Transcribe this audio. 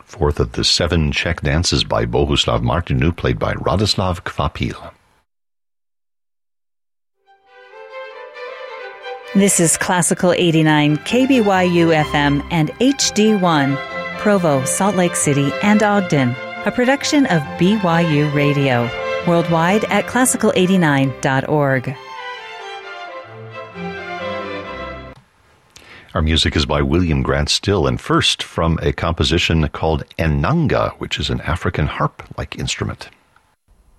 Fourth of the 7 Czech dances by Bohuslav Martinu, played by Radoslav Kvapil. This is Classical 89, KBYU FM and HD1, Provo, Salt Lake City, and Ogden, a production of BYU Radio, worldwide at classical89.org. Our music is by William Grant Still, and first from a composition called Enanga, which is an African harp-like instrument.